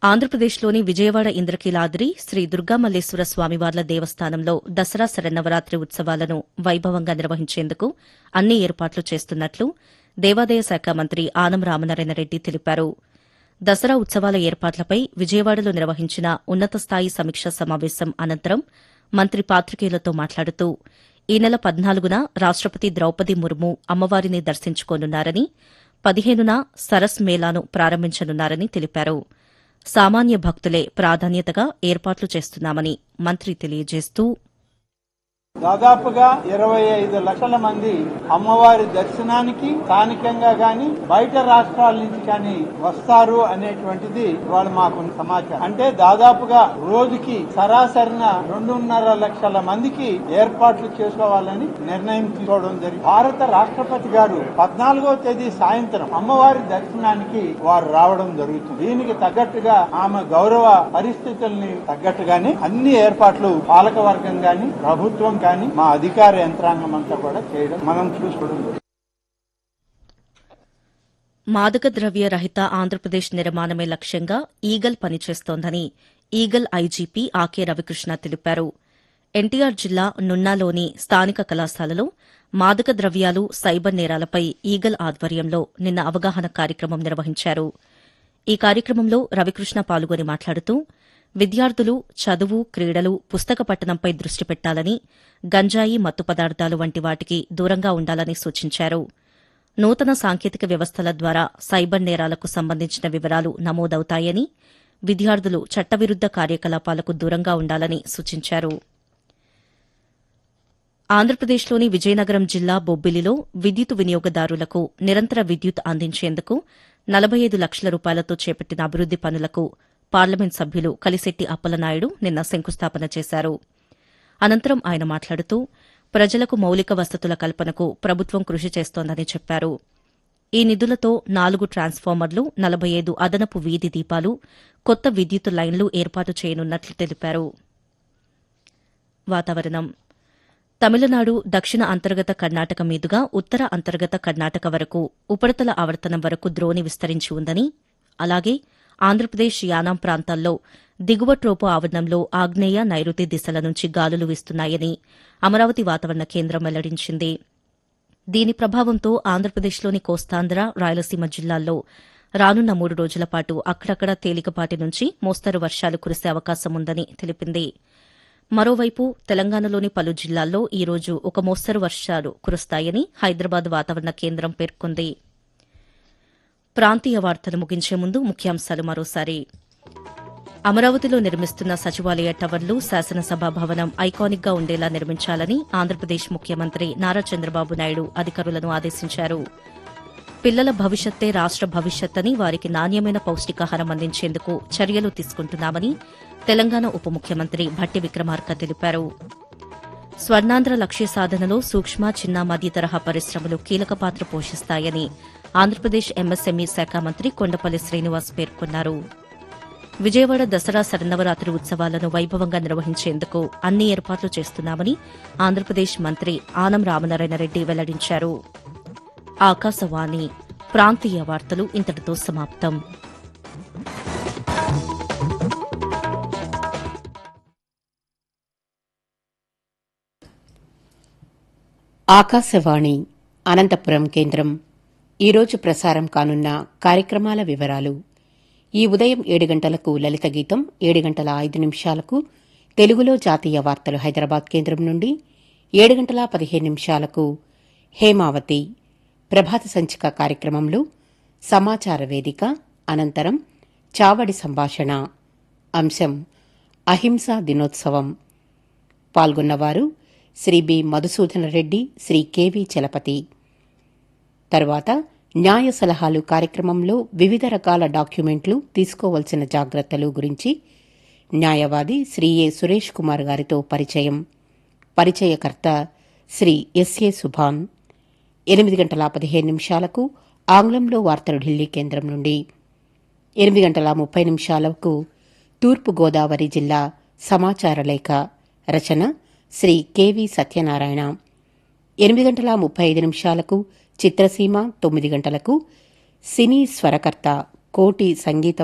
ఆంధ్రప్రదేశ్లోని విజయవాడ ఇంద్రకీలాద్రి శ్రీ దుర్గామల్లేశ్వర స్వామివార్ల దేవస్థానంలో దసరా శరన్నవరాత్రి ఉత్సవాలను వైభవంగా నిర్వహించేందుకు అన్ని ఏర్పాట్లు చేస్తున్నట్లు దేవాదాయ శాఖ మంత్రి ఆనం రామనారాయణరెడ్డి తెలిపారు. దసరా ఉత్సవాల ఏర్పాట్లపై విజయవాడలో నిర్వహించిన ఉన్నతస్థాయి సమీక్షా సమావేశం అనంతరం మంత్రి పాతికేయులతో మాట్లాడుతూ ఈ నెల 14న రాష్టపతి ద్రౌపది ముర్ము అమ్మవారిని దర్శించుకోనున్నారని, 15న సరస్ మేళాను ప్రారంభించనున్నారని తెలిపారు. సామాన్య భక్తులే ప్రాధాన్యతగా ఏర్పాట్లు చేస్తున్నామని మంత్రి తెలియజేస్తూ దాదాపుగా 25 లక్షల మంది అమ్మవారి దర్శనానికి స్థానికంగా గాని బయట రాష్ట్రాల నుంచి కానీ వస్తారు అనేటువంటిది ఇవాళ మాకు సమాచారం. అంటే దాదాపుగా రోజుకి సరాసరిన 2.5 లక్షల మందికి ఏర్పాట్లు చేసుకోవాలని నిర్ణయం తీసుకోవడం జరిగింది. భారత రాష్ట్రపతి గారు 14వ తేదీ సాయంత్రం అమ్మవారి దర్శనానికి వారు రావడం జరుగుతుంది. దీనికి తగ్గట్టుగా ఆమె గౌరవ పరిస్థితుల్ని తగ్గట్టుగానే అన్ని ఏర్పాట్లు పాలకవర్గం గాని ప్రభుత్వం కానీ మా అధికార యంత్రాంగం అంతా కూడా చేయడం మనం చూసుకోవడం. మాదక ద్రవ్య రహిత ఆంధ్రప్రదేశ్ నిర్మాణమే లక్ష్యంగా ఈగల్ పనిచేస్తోందని ఈగల్ ఐజీపీ ఆకే రవికృష్ణ తెలిపారు. ఎన్టీఆర్ జిల్లా నున్నాలోని స్థానిక కళాశాలలో మాదక ద్రవ్యాలు, సైబర్ నేరాలపై ఈగల్ ఆధ్వర్యంలో నిన్న అవగాహన కార్యక్రమం నిర్వహించారు. ఈ కార్యక్రమంలో రవికృష్ణ పాల్గొని మాట్లాడుతూ విద్యార్థులు చదువు, క్రీడలు, పుస్తక పఠనంపై దృష్టి పెట్టాలని, గంజాయి, మత్తు పదార్థాలు వంటి వాటికి దూరంగా ఉండాలని సూచించారు. నూతన సాంకేతిక వ్యవస్థల ద్వారా సైబర్ నేరాలకు సంబంధించిన వివరాలు నమోదవుతాయని, విద్యార్థులు చట్టవిరుద్ద కార్యకలాపాలకు దూరంగా ఉండాలని సూచించారు. ఆంధ్రప్రదేశ్లోని విజయనగరం జిల్లా బొబ్బిలిలో విద్యుత్ వినియోగదారులకు నిరంతర విద్యుత్ అందించేందుకు 45 లక్షల రూపాయలతో చేపట్టిన అభివృద్ది పనులకు పార్లమెంట్ సభ్యులు కలిశెట్టి అప్పలనాయుడు నిన్న శంకుస్థాపన చేశారు. అనంతరం ఆయన మాట్లాడుతూ ప్రజలకు మౌలిక వసతుల కల్పనకు ప్రభుత్వం కృషి చేస్తోందని చెప్పారు. ఈ నిధులతో 4 ట్రాన్స్ఫార్మర్లు, 45 అదనపు వీధి దీపాలు, కొత్త విద్యుత్ లైన్లు ఏర్పాటు చేయనున్నట్లు తెలిపారు. వాతావరణం. తమిళనాడు, దక్షిణ అంతర్గత కర్ణాటక మీదుగా ఉత్తర అంతర్గత కర్ణాటక వరకు ఉపరితల ఆవర్తనం వరకు ద్రోణి విస్తరించి ఉందని, అలాగే ఆంధ్రప్రదేశ్, యానాం ప్రాంతాల్లో దిగువ ట్రోపో ఆవరణంలో ఆగ్నేయ, నైరుతి దిశల నుంచి గాలులు వీస్తున్నాయని అమరావతి వాతావరణ కేంద్రం వెల్లడించింది. దీని ప్రభావంతో ఆంధ్రప్రదేశ్లోని కోస్తాంధ్ర, రాయలసీమ జిల్లాల్లో రానున్న 3 రోజుల పాటు అక్కడక్కడ తేలికపాటి నుంచి మోస్తరు వర్షాలు కురిసే అవకాశం ఉందని తెలిపింది. మరోవైపు తెలంగాణలోని పలు జిల్లాల్లో ఈ రోజు ఒక మోస్తరు వర్షాలు కురుస్తాయని హైదరాబాద్ వాతావరణ కేంద్రం పేర్కొంది. ప్రాంతీయ వార్తలు ముగించే ముందు ముఖ్యాంశాలు మరోసారి. అమరావతిలో నిర్మిస్తున్న సచివాలయ టవర్లు, శాసనసభ భవనం ఐకానిక్ గా ఉండేలా నిర్మించాలని ఆంధ్రప్రదేశ్ ముఖ్యమంత్రి నారా చంద్రబాబు నాయుడు అధికారులను ఆదేశించారు. పిల్లల భవిష్యత్తే రాష్ట భవిష్యత్తని, వారికి నాణ్యమైన పౌష్టికాహారం అందించేందుకు చర్యలు తీసుకుంటున్నామని తెలంగాణ ఉప ముఖ్యమంత్రి భట్టి విక్రమార్క తెలిపారు. స్వర్ణాంధ్ర లక్ష్య సాధనలో సూక్ష్మ, చిన్న, మధ్య తరహా పరిశ్రమలు కీలక పాత్ర పోషిస్తాయని ఆంధ్రప్రదేశ్ ఎంఎస్ఎంఈ శాఖ మంత్రి కొండపల్లి శ్రీనివాస్ పేర్కొన్నారు. విజయవాడ దసరా శరన్నవరాత్రి ఉత్సవాలను వైభవంగా నిర్వహించేందుకు అన్ని ఏర్పాట్లు చేస్తున్నామని ఆంధ్రప్రదేశ్ మంత్రి ఆనం రామనారాయణరెడ్డి వెల్లడించారు. ఆకాశవాణి ప్రాంతీయ వార్తలు ఇంతటితో సమాప్తం. ఆకాశవాణి అనంతపురం కేంద్రం. ఈరోజు ప్రసారం కానున్న కార్యక్రమాల వివరాలు. ఈ ఉదయం 7 గంటలకు లలిత గీతం, 7 గంటల 5 నిమిషాలకు తెలుగులో జాతీయ వార్తలు హైదరాబాద్ కేంద్రం నుండి, 7 గంటల 15 నిమిషాలకు హేమావతి ప్రభాత సంచిక కార్యక్రమంలో సమాచార వేదిక, అనంతరం చావడి సంభాషణ, అంశం అహింసా దినోత్సవం. పాల్గొన్నవారు శ్రీ బి మధుసూదన రెడ్డి, శ్రీ కెవి చలపతి. తరువాత న్యాయ సలహాలు కార్యక్రమంలో వివిధ రకాల డాక్యుమెంట్లు, తీసుకోవలసిన జాగ్రత్తలు గురించి న్యాయవాది శ్రీ ఏ సురేష్ కుమార్ గారితో పరిచయం. పరిచయకర్త శ్రీ ఎస్ఏ సుభాన్. 8 గంటల 15 నిమిషాలకు ఆంగ్లంలో వార్తలు ఢిల్లీ కేంద్రం నుండి, 8 గంటల 30 నిమిషాలకు తూర్పు గోదావరి జిల్లా సమాచార లేఖ, రచన శ్రీ కెవి సత్యనారాయణ. 8 గంటల 35 నిమిషాలకు చిత్రసీమ, 9 గంటలకు సినీ స్వరకర్త కోటి సంగీత